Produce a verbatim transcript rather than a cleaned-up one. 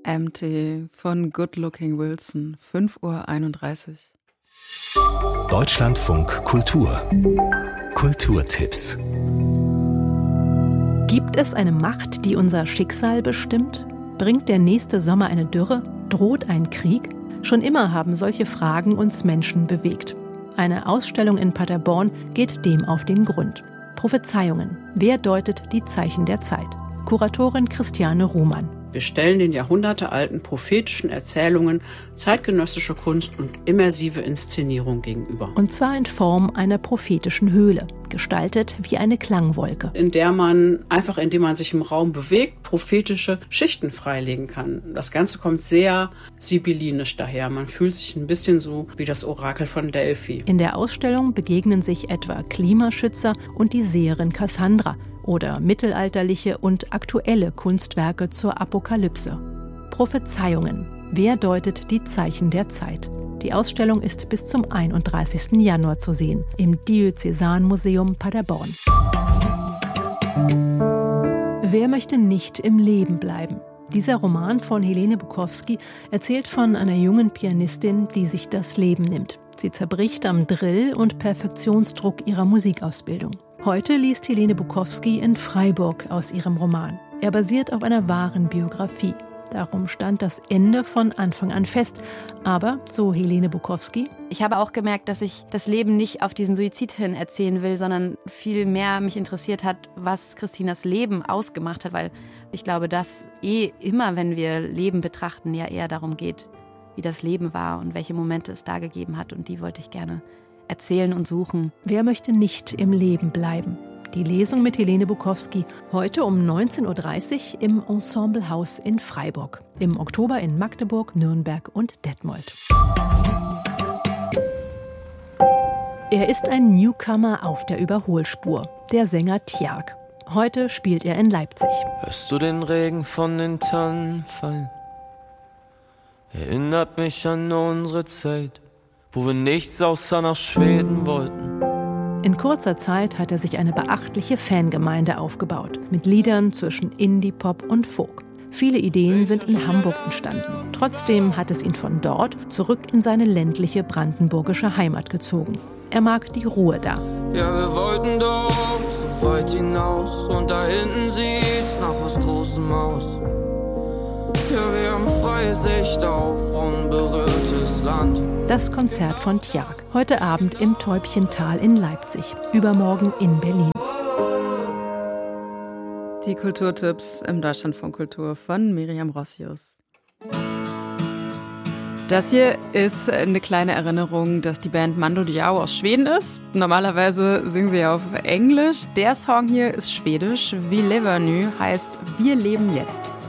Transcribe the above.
Empty von Good Looking Wilson, fünf Uhr einunddreißig. Deutschlandfunk Kultur. Kulturtipps. Gibt es eine Macht, die unser Schicksal bestimmt? Bringt der nächste Sommer eine Dürre? Droht ein Krieg? Schon immer haben solche Fragen uns Menschen bewegt. Eine Ausstellung in Paderborn geht dem auf den Grund. Prophezeiungen. Wer deutet die Zeichen der Zeit? Kuratorin Christiane Ruhmann. Wir stellen den jahrhundertealten prophetischen Erzählungen zeitgenössische Kunst und immersive Inszenierung gegenüber. Und zwar in Form einer prophetischen Höhle, gestaltet wie eine Klangwolke. In der man, einfach indem man sich im Raum bewegt, prophetische Schichten freilegen kann. Das Ganze kommt sehr sibyllinisch daher. Man fühlt sich ein bisschen so wie das Orakel von Delphi. In der Ausstellung begegnen sich etwa Klimaschützer und die Seherin Kassandra oder mittelalterliche und aktuelle Kunstwerke zur Apokalypse. Prophezeiungen. Wer deutet die Zeichen der Zeit? Die Ausstellung ist bis zum einunddreißigsten Januar zu sehen im Diözesanmuseum Paderborn. Wer möchte nicht im Leben bleiben? Dieser Roman von Helene Bukowski erzählt von einer jungen Pianistin, die sich das Leben nimmt. Sie zerbricht am Drill- und Perfektionsdruck ihrer Musikausbildung. Heute liest Helene Bukowski in Freiburg aus ihrem Roman. Er basiert auf einer wahren Biografie. Darum stand das Ende von Anfang an fest. Aber, so Helene Bukowski: Ich habe auch gemerkt, dass ich das Leben nicht auf diesen Suizid hin erzählen will, sondern viel mehr mich interessiert hat, was Christinas Leben ausgemacht hat. Weil ich glaube, dass eh immer, wenn wir Leben betrachten, ja eher darum geht, wie das Leben war und welche Momente es da gegeben hat. Und die wollte ich gerne erzählen und suchen. Wer möchte nicht im Leben bleiben? Die Lesung mit Helene Bukowski heute um neunzehn Uhr dreißig im Ensemblehaus in Freiburg. Im Oktober in Magdeburg, Nürnberg und Detmold. Er ist ein Newcomer auf der Überholspur, der Sänger Tjark. Heute spielt er in Leipzig. Hörst du den Regen von den Tannen fallen? Erinnert mich an unsere Zeit, wo wir nichts außer nach Schweden wollten. In kurzer Zeit hat er sich eine beachtliche Fangemeinde aufgebaut, mit Liedern zwischen Indie, Pop und Folk. Viele Ideen sind in Hamburg entstanden. Trotzdem hat es ihn von dort zurück in seine ländliche brandenburgische Heimat gezogen. Er mag die Ruhe da. Ja, wir wollten doch so weit hinaus und da hinten sieht's nach was Großem aus. Ja, wir haben freie Sicht auf unberührtes Land. Das Konzert von Tjark. Heute Abend im Täubchental in Leipzig. Übermorgen in Berlin. Die Kulturtipps im Deutschlandfunk Kultur von Miriam Rossius. Das hier ist eine kleine Erinnerung, dass die Band Mando Diao aus Schweden ist. Normalerweise singen sie ja auf Englisch. Der Song hier ist schwedisch. Vi lever nu heißt Wir leben jetzt.